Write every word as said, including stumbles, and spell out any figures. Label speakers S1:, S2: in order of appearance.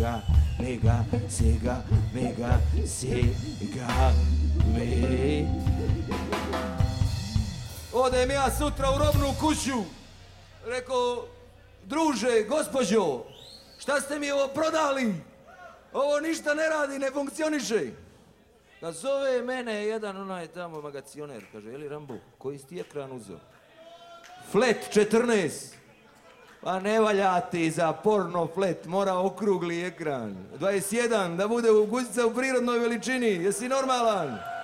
S1: Mega, Sega, Mega, Sega, me. Odem ja sutra u robnu kuću. Rekao, druže, gospođo, šta ste mi ovo prodali? Ovo ništa ne radi, ne funkcioniše. Da zove mene jedan onaj tamo magacioner, kaže, je li Rambo, koji si ti ekran uzeo? Flat četrnaest. Pa ne valja ti za porno flat, mora okrugli ekran. dvadeset jedan, da bude u guzica u prirodnoj veličini, jesi normalan?